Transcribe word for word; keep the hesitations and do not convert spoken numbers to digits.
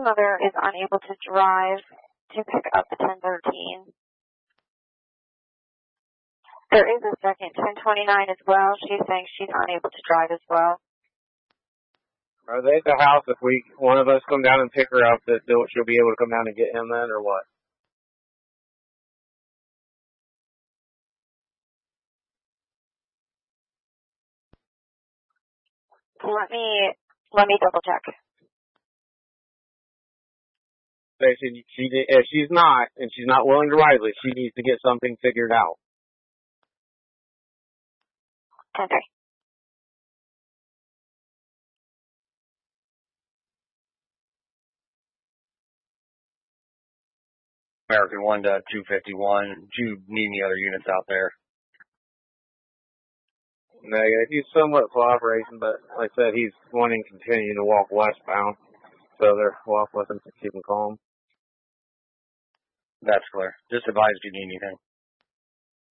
Mother is unable to drive to pick up the ten thirteen. There is a second ten twenty-nine as well. She's saying she's unable to drive as well. Are they at the house if we one of us come down and pick her up, that she'll be able to come down and get him then, or what? Let me let me double check. She, she, if she's not, and she's not willing to ride with, she needs to get something figured out. ten three. American one to two fifty-one. Do you need any other units out there? Negative. He's somewhat cooperating, but like I said, he's wanting to continue to walk westbound. So they're walk with him to keep him calm. That's clear. Just advise if you need anything.